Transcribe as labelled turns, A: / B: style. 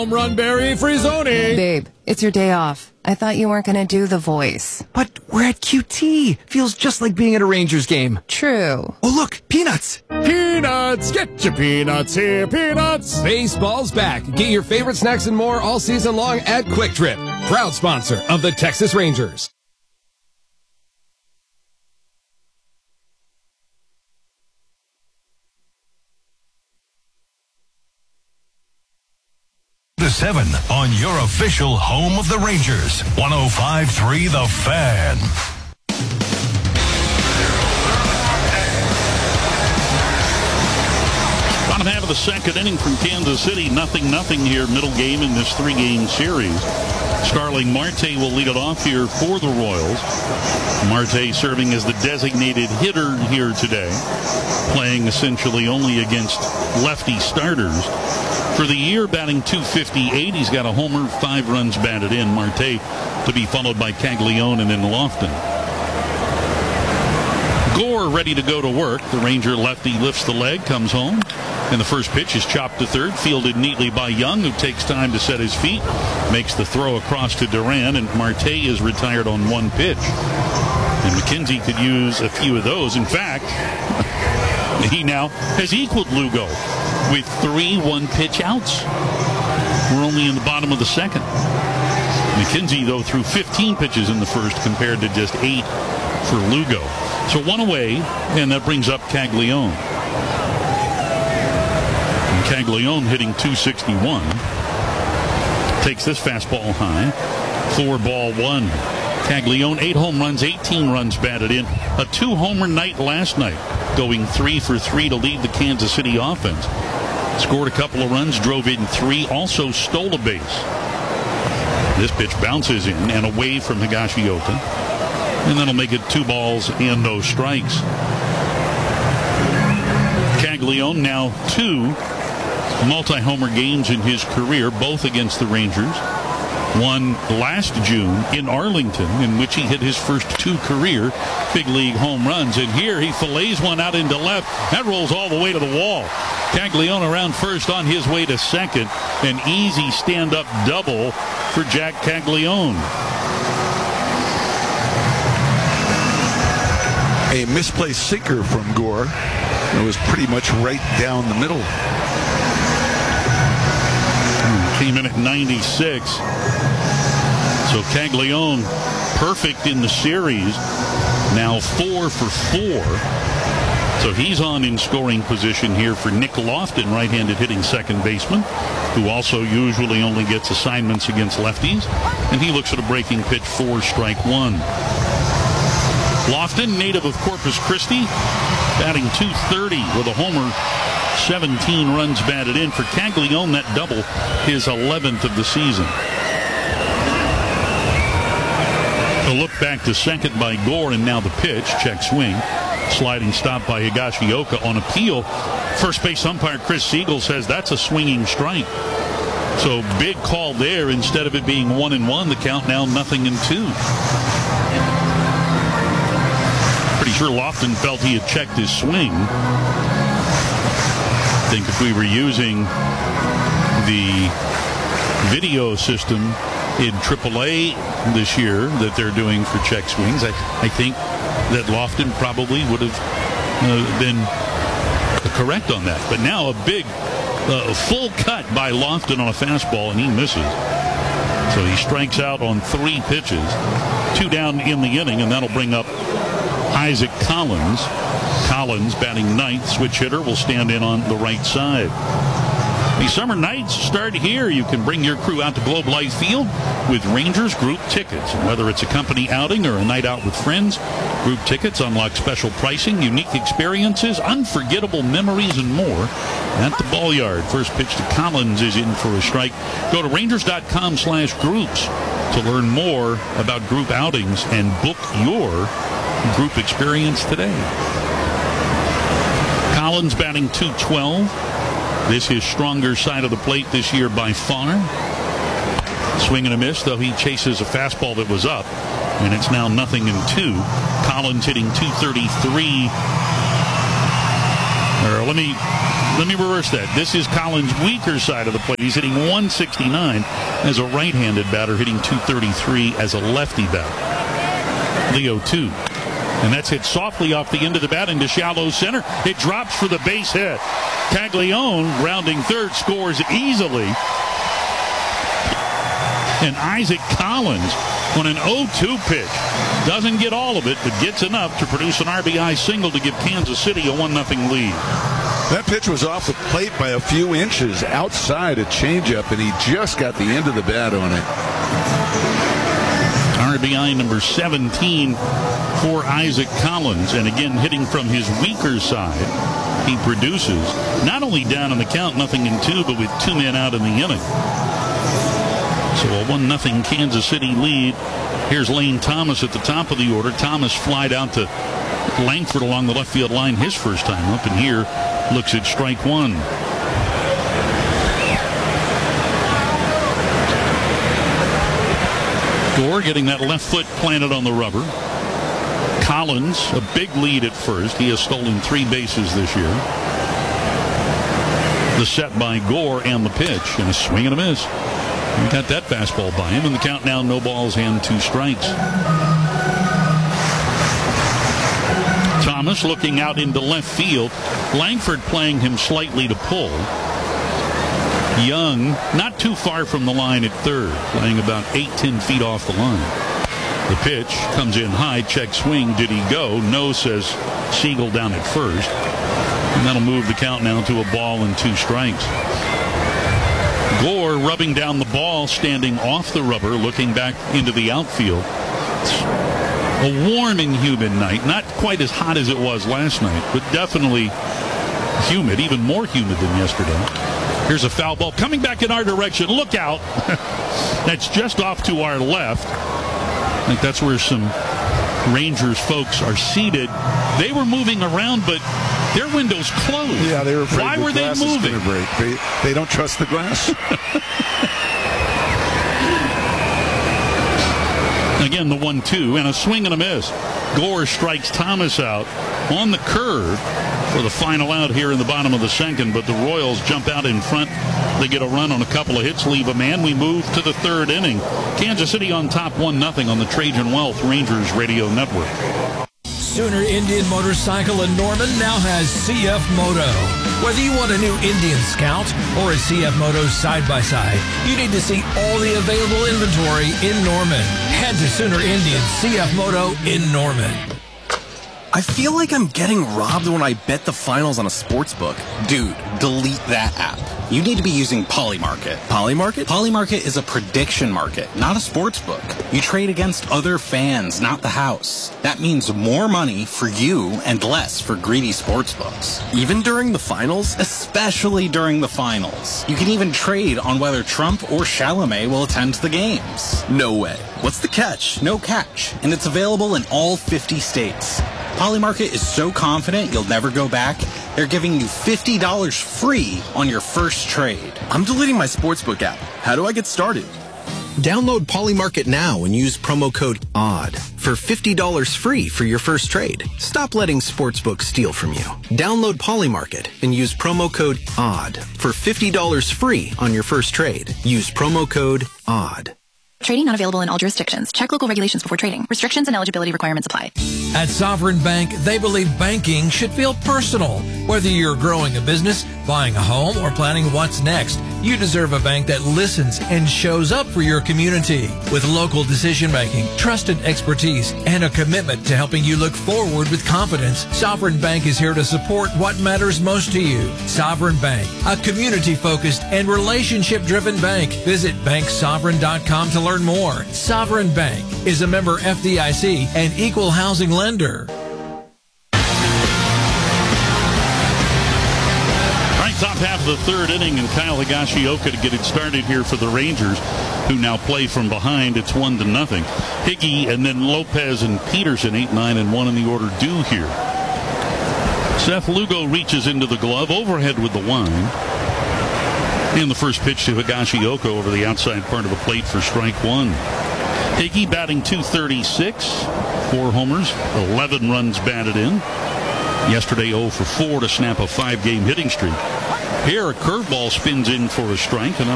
A: Home run, Barry Frizzoni.
B: Babe, it's your day off. I thought you weren't going to do the voice.
C: But we're at QT. Feels just like being at a Rangers game.
B: True.
C: Oh, look, peanuts.
A: Peanuts. Get your peanuts here, peanuts.
D: Baseball's back. Get your favorite snacks and more all season long at Quick Trip. Proud sponsor of the Texas Rangers.
E: To 7 on your official home of the Rangers. 105.3 The Fan.
F: Bottom half of the second inning from Kansas City. 0-0 here, middle game in this three-game series. Starling Marte will lead it off here for the Royals. Marte serving as the designated hitter here today, playing essentially only against lefty starters. For the year, batting .258. He's got a homer, 5 runs batted in. Marte to be followed by Caglione and then Lofton. Gore ready to go to work. The Ranger lefty lifts the leg, comes home. And the first pitch is chopped to third, fielded neatly by Young, who takes time to set his feet, makes the throw across to Duran, and Marte is retired on one pitch. And McKenzie could use a few of those. In fact, he now has equaled Lugo with 3 one-pitch outs. We're only in the bottom of the second. McKenzie, though, threw 15 pitches in the first compared to just 8 for Lugo. So 1 away, and that brings up Caglione. And Caglione hitting .261. Takes this fastball high. 4-1. Caglione, 8 home runs, 18 runs batted in. A 2-homer night last night, going 3 for 3 to lead the Kansas City offense. Scored a couple of runs, drove in 3, also stole a base. This pitch bounces in and away from Higashioka. And that'll make it 2 balls and no strikes. Caglione now 2 multi-homer games in his career, both against the Rangers. One last June in Arlington, in which he hit his first 2 career big league home runs. And here he fillets one out into left. That rolls all the way to the wall. Caglione around first on his way to second. An easy stand-up double for Jack Caglione.
G: A misplaced sinker from Gore. It was pretty much right down the middle.
F: Came in at 96. So Caglione perfect in the series. Now 4 for 4. So he's on in scoring position here for Nick Lofton, right-handed hitting second baseman, who also usually only gets assignments against lefties. And he looks at a breaking pitch for strike 1. Lofton, native of Corpus Christi, batting .230 with a homer, 17 runs batted in. For Caglione, that double, his 11th of the season. A look back to second by Gore, and now the pitch, check swing. Sliding stop by Higashioka on appeal. First base umpire Chris Siegel says that's a swinging strike. So big call there. Instead of it being 1-1, the count now 0-2. Pretty sure Lofton felt he had checked his swing. I think if we were using the video system in AAA this year that they're doing for check swings, I think that Lofton probably would have been correct on that. But now a big full cut by Lofton on a fastball, and he misses. So he strikes out on 3 pitches, 2 down in the inning, and that'll bring up Isaac Collins. Collins, batting 9th, switch hitter, will stand in on the right side. The summer nights start here. You can bring your crew out to Globe Life Field with Rangers group tickets. And whether it's a company outing or a night out with friends, group tickets unlock special pricing, unique experiences, unforgettable memories, and more at the Ball Yard. First pitch to Collins is in for a strike. Go to Rangers.com/groups to learn more about group outings and book your group experience today. Collins batting .212. This is stronger side of the plate this year by far. Swing and a miss, though he chases a fastball that was up, and it's now 0-2. Collins hitting .233 Or let me reverse that. This is Collins' weaker side of the plate. He's hitting 169 as a right-handed batter, hitting 233 as a lefty batter. Leo 2. And that's hit softly off the end of the bat into shallow center. It drops for the base hit. Caglione, rounding third, scores easily. And Isaac Collins on an 0-2 pitch. Doesn't get all of it, but gets enough to produce an RBI single to give Kansas City a 1-0 lead.
G: That pitch was off the plate by a few inches outside a changeup, and he just got the end of the bat on it.
F: RBI number 17 for Isaac Collins. And again, hitting from his weaker side, he produces. Not only down in the count, 0-2, but with 2 men out in the inning. So a 1-0 Kansas City lead. Here's Lane Thomas at the top of the order. Thomas flied out to Langford along the left field line his first time up, and here looks at strike one. Gore getting that left foot planted on the rubber. Collins, a big lead at first. He has stolen 3 bases this year. The set by Gore and the pitch, and a swing and a miss. We got that fastball by him, and the count now 0 balls and 2 strikes. Thomas looking out into left field. Langford playing him slightly to pull. Young not too far from the line at third, playing about 8-10 feet off the line. The pitch comes in high, check swing. Did he go? No, says Siegel down at first. And that'll move the count now to a ball and 2 strikes. Gore rubbing down the ball, standing off the rubber, looking back into the outfield. It's a warm and humid night. Not quite as hot as it was last night, but definitely humid, even more humid than yesterday. Here's a foul ball coming back in our direction. Look out. That's just off to our left. I think that's where some Rangers folks are seated. They were moving around, but their window's closed.
G: Yeah, they were afraid.
F: Why were they moving?
G: They don't trust the grass.
F: Again, the 1-2 and a swing and a miss. Gore strikes Thomas out on the curve for the final out here in the bottom of the second, but the Royals jump out in front. They get a run on a couple of hits, leave a man. We move to the third inning. Kansas City on top 1-0 on the Trajan Wealth Rangers Radio Network.
H: Sooner Indian Motorcycle in Norman now has CF Moto. Whether you want a new Indian Scout or a CF Moto side-by-side, you need to see all the available inventory in Norman. Head to Sooner Indian CF Moto in Norman.
I: I feel like I'm getting robbed when I bet the finals on a sports book. Dude, delete that app. You need to be using Polymarket. Polymarket? Polymarket is a prediction market, not a sports book. You trade against other fans, not the house. That means more money for you and less for greedy sports books. Even during the finals? Especially during the finals. You can even trade on whether Trump or Chalamet will attend the games. No way. What's the catch? No catch. And it's available in all 50 states. Polymarket is so confident you'll never go back, they're giving you $50 free on your first trade. I'm deleting my sportsbook app. How do I get started?
J: Download Polymarket now and use promo code ODD for $50 free for your first trade. Stop letting sportsbooks steal from you. Download Polymarket and use promo code ODD for $50 free on your first trade. Use promo code ODD.
K: Trading not available in all jurisdictions. Check local regulations before trading. Restrictions and eligibility requirements apply.
H: At Sovereign Bank, they believe banking should feel personal. Whether you're growing a business, buying a home, or planning what's next, you deserve a bank that listens and shows up for your community. With local decision-making, trusted expertise, and a commitment to helping you look forward with confidence, Sovereign Bank is here to support what matters most to you. Sovereign Bank, a community-focused and relationship-driven bank. Visit banksovereign.com to learn more. Sovereign Bank is a member FDIC and equal housing lender.
F: Top half of the third inning, and Kyle Higashioka to get it started here for the Rangers, who now play from behind. It's 1-0. Higgy and then Lopez and Peterson, 8, 9, and 1 in the order due here. Seth Lugo reaches into the glove, overhead with the line. And the first pitch to Higashioka over the outside part of the plate for strike one. Higgy batting .236, 4 homers, 11 runs batted in. Yesterday 0 for 4 to snap a 5-game hitting streak. Here a curveball spins in for a strike, and